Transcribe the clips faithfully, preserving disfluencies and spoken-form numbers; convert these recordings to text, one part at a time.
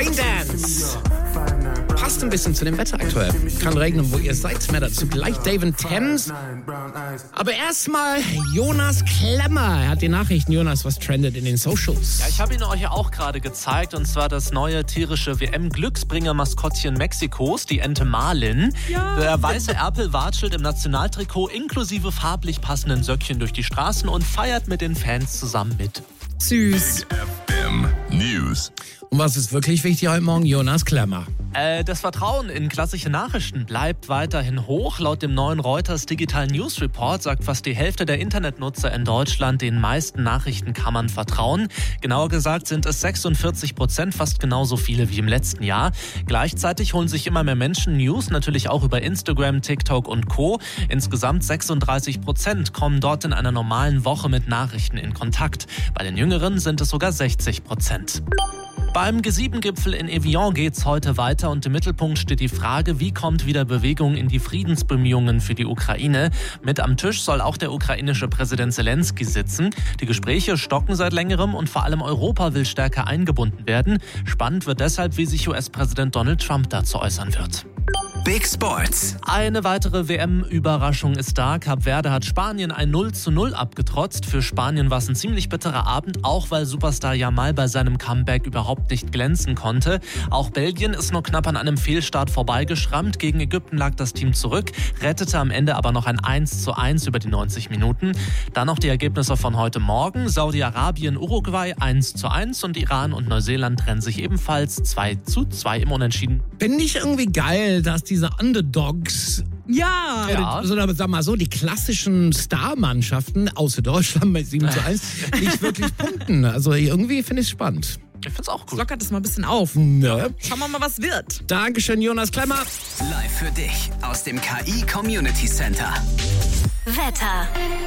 Raindance. Passt ein bisschen zu dem Wetter aktuell. Kann regnen, wo ihr seid. Mehr dazu gleich David Thames. Aber erstmal Jonas Klemmer. Er hat die Nachrichten. Jonas, was trendet in den Socials? Ja, ich habe ihn euch ja auch gerade gezeigt. Und zwar das neue tierische W M-Glücksbringer-Maskottchen Mexikos, die Ente Marlin. Ja. Der weiße Erpel watschelt im Nationaltrikot inklusive farblich passenden Söckchen durch die Straßen und feiert mit den Fans zusammen mit. Süß. News. Und was ist wirklich wichtig heute Morgen? Jonas Klemmer. Äh, das Vertrauen in klassische Nachrichten bleibt weiterhin hoch. Laut dem neuen Reuters Digital News Report sagt fast die Hälfte der Internetnutzer in Deutschland, den meisten Nachrichten kann man vertrauen. Genauer gesagt sind es sechsundvierzig Prozent, fast genauso viele wie im letzten Jahr. Gleichzeitig holen sich immer mehr Menschen News, natürlich auch über Instagram, TikTok und Co. Insgesamt sechsunddreißig Prozent kommen dort in einer normalen Woche mit Nachrichten in Kontakt. Bei den Jüngeren sind es sogar sechzig Prozent. Beim G sieben Gipfel in Evian geht's heute weiter und im Mittelpunkt steht die Frage, wie kommt wieder Bewegung in die Friedensbemühungen für die Ukraine? Mit am Tisch soll auch der ukrainische Präsident Zelensky sitzen. Die Gespräche stocken seit längerem und vor allem Europa will stärker eingebunden werden. Spannend wird deshalb, wie sich U S-Präsident Donald Trump dazu äußern wird. Big Sports. Eine weitere W M-Überraschung ist da. Kap Verde hat Spanien ein null zu null abgetrotzt. Für Spanien war es ein ziemlich bitterer Abend, auch weil Superstar Yamal bei seinem Comeback überhaupt nicht glänzen konnte. Auch Belgien ist nur knapp an einem Fehlstart vorbeigeschrammt. Gegen Ägypten lag das Team zurück, rettete am Ende aber noch ein eins zu eins über die neunzig Minuten. Dann noch die Ergebnisse von heute Morgen. Saudi-Arabien, Uruguay eins zu eins und Iran und Neuseeland trennen sich ebenfalls zwei zu zwei im Unentschieden. Finde ich irgendwie geil, dass diese Underdogs, Ja. Ja. Oder, oder sag mal so, die klassischen Star-Mannschaften, außer Deutschland mit sieben zu eins, nicht wirklich punkten. Also irgendwie finde ich es spannend. Ich find's auch cool. Lockert das mal ein bisschen auf. Ne? Schauen wir mal, was wird. Dankeschön, Jonas Klemmer. Live für dich aus dem K I Community Center. Wetter.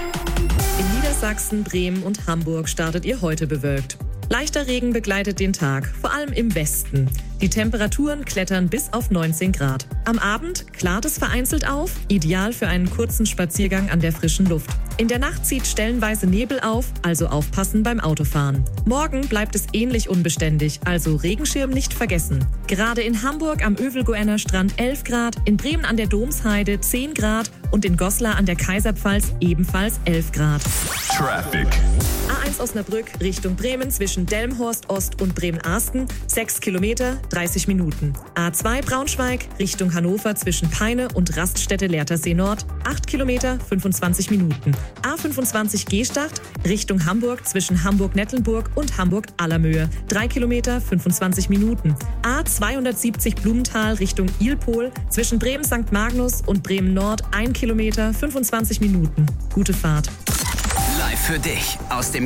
In Niedersachsen, Bremen und Hamburg startet ihr heute bewölkt. Leichter Regen begleitet den Tag, vor allem im Westen. Die Temperaturen klettern bis auf neunzehn Grad. Am Abend klart es vereinzelt auf, ideal für einen kurzen Spaziergang an der frischen Luft. In der Nacht zieht stellenweise Nebel auf, also aufpassen beim Autofahren. Morgen bleibt es ähnlich unbeständig, also Regenschirm nicht vergessen. Gerade in Hamburg am Övelgoenner Strand elf Grad, in Bremen an der Domsheide zehn Grad und in Goslar an der Kaiserpfalz ebenfalls elf Grad. Traffic. A eins Osnabrück Richtung Bremen zwischen Delmenhorst Ost und Bremen-Arsten, sechs Kilometer, dreißig Minuten. A zwei Braunschweig Richtung Hannover zwischen Peine und Raststätte Lehrtersee Nord, acht Kilometer, fünfundzwanzig Minuten. A fünfundzwanzig Gstacht Richtung Hamburg zwischen Hamburg-Nettelnburg und Hamburg-Allermöhe, drei Kilometer, fünfundzwanzig Minuten. A zweihundertsiebzig Blumenthal Richtung Ilpol zwischen Bremen-Sankt Magnus und Bremen-Nord, ein Kilometer, fünfundzwanzig Minuten. Gute Fahrt. Live für dich aus dem